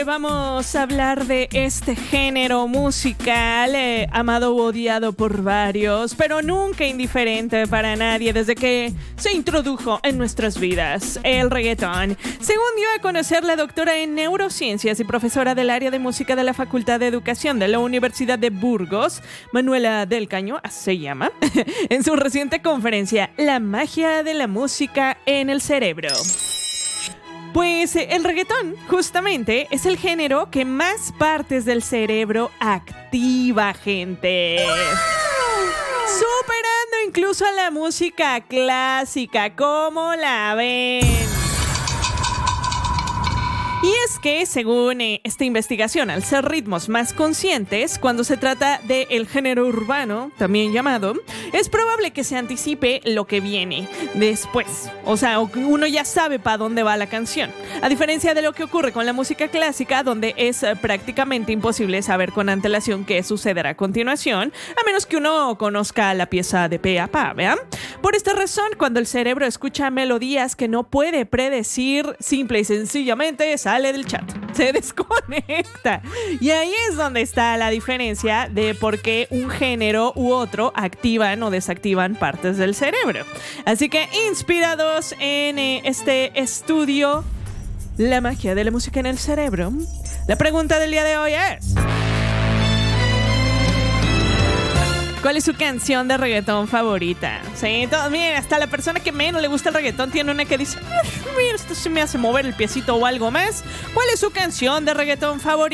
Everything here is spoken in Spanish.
Vamos a hablar de este género musical, amado o odiado por varios, pero nunca indiferente para nadie desde que se introdujo en nuestras vidas, el reggaetón. Según dio a conocer la doctora en neurociencias y profesora del área de música de la Facultad de Educación de la Universidad de Burgos, Manuela del Caño, así se llama, en su reciente conferencia, La magia de la música en el cerebro. Pues el reggaetón, justamente, es el género que más partes del cerebro activa, gente. Superando incluso a la música clásica, ¿cómo la ven? Y es que, según esta investigación, al ser ritmos más conscientes, cuando se trata del género urbano, también llamado, es probable que se anticipe lo que viene después. O sea, uno ya sabe para dónde va la canción. A diferencia de lo que ocurre con la música clásica, donde es prácticamente imposible saber con antelación qué sucederá a continuación, a menos que uno conozca la pieza de pe a pa, ¿vean? Por esta razón, cuando el cerebro escucha melodías que no puede predecir, simple y sencillamente sale del chat, se desconecta. Y ahí es donde está la diferencia de por qué un género u otro activan o desactivan partes del cerebro. Así que, inspirados en este estudio, la magia de la música en el cerebro, la pregunta del día de hoy es: ¿cuál es su canción de reggaetón favorita? Sí, mira, hasta la persona que menos le gusta el reggaetón tiene una que dice: mira, esto se me hace mover el piecito o algo más. ¿Cuál es su canción de reggaetón favorita?